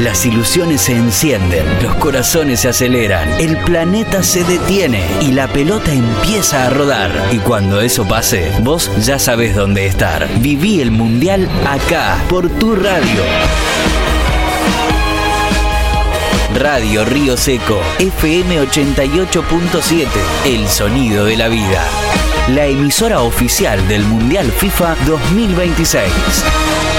Las ilusiones se encienden, los corazones se aceleran, el planeta se detiene y la pelota empieza a rodar. Y cuando eso pase, vos ya sabés dónde estar. Viví el Mundial acá, por tu radio. Radio Río Seco, FM 88.7, el sonido de la vida. La emisora oficial del Mundial FIFA 2026.